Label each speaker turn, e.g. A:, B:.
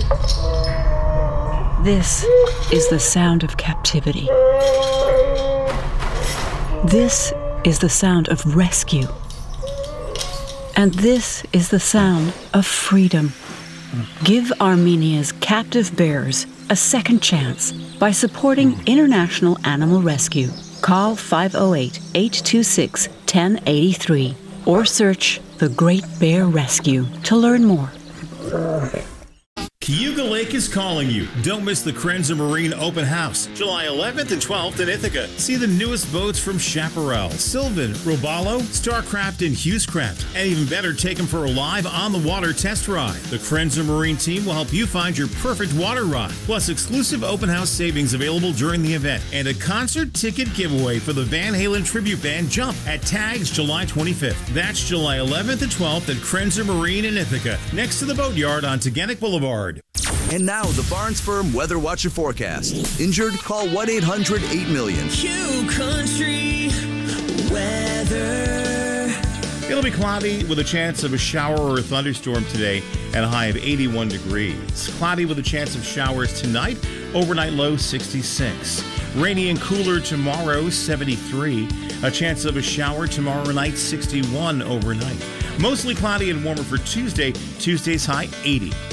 A: This is the sound of captivity. This is the sound of rescue. And this is the sound of freedom. Give Armenia's captive bears a second chance by supporting International Animal Rescue. Call 508-826-1083 or search The Great Bear Rescue to learn more.
B: Cayuga Lake is calling you. Don't miss the Krenzer Marine Open House, July 11th and 12th in Ithaca. See the newest boats from Chaparral, Sylvan, Robalo, Starcraft, and Hughescraft. And even better, take them for a live on-the-water test ride. The Krenzer Marine team will help you find your perfect water ride, plus exclusive open house savings available during the event, and a concert ticket giveaway for the Van Halen tribute band Jump at Tags July 25th. That's July 11th and 12th at Krenzer Marine in Ithaca, next to the Boatyard on Teganic Boulevard.
C: And now, the Barnes Firm Weather Watch and Forecast. Injured? Call 1-800-8-million.
D: Q Country weather.
B: It'll be cloudy with a chance of a shower or a thunderstorm today at a high of 81 degrees. Cloudy with a chance of showers tonight, overnight low 66. Rainy and cooler tomorrow, 73. A chance of a shower tomorrow night, 61 overnight. Mostly cloudy and warmer for Tuesday. Tuesday's high, 80.